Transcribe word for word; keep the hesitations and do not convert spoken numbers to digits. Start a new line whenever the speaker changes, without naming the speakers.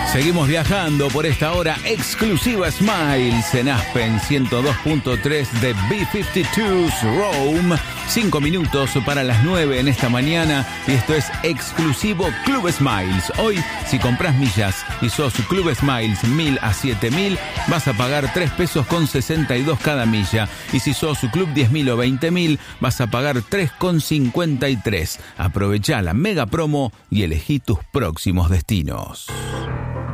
Seguimos viajando por esta hora exclusiva Smiles en Aspen ciento dos punto tres de B cincuenta y dos Rome. Cinco minutos para las nueve en esta mañana y esto es exclusivo Club Smiles. Hoy, si compras millas y sos Club Smiles mil a siete mil, vas a pagar tres pesos con sesenta y dos cada milla. Y si sos Club diez mil o veinte mil, vas a pagar tres con cincuenta y tres. Aprovechá la mega promo y elegí tus próximos destinos.